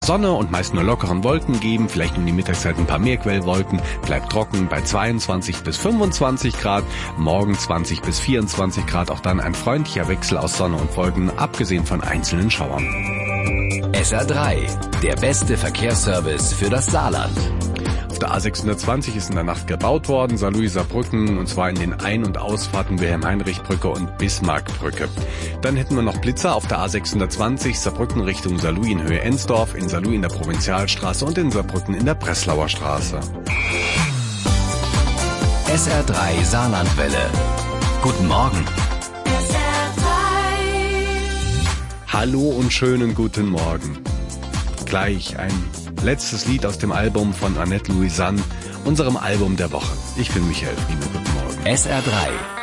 Sonne und meist nur lockeren Wolken geben, vielleicht um die Mittagszeit ein paar Meerquellwolken, bleibt trocken bei 22 bis 25 Grad, morgen 20 bis 24 Grad, auch dann ein freundlicher Wechsel aus Sonne und Wolken, abgesehen von einzelnen Schauern. SR3, der beste Verkehrsservice für das Saarland. Auf der A620 ist in der Nacht gebaut worden, Saarlouis-Saarbrücken, und zwar in den Ein- und Ausfahrten Wilhelm-Heinrich-Brücke und Bismarck-Brücke. Dann hätten wir noch Blitzer auf der A620, Saarbrücken Richtung Saarlouis in Höhe Ensdorf, in Saarlouis in der Provinzialstraße und in Saarbrücken in der Breslauer Straße. SR3 Saarlandwelle. Guten Morgen. Hallo und schönen guten Morgen. Gleich ein letztes Lied aus dem Album von Annette Louisanne, unserem Album der Woche. Ich bin Michael Frieme, guten Morgen. SR3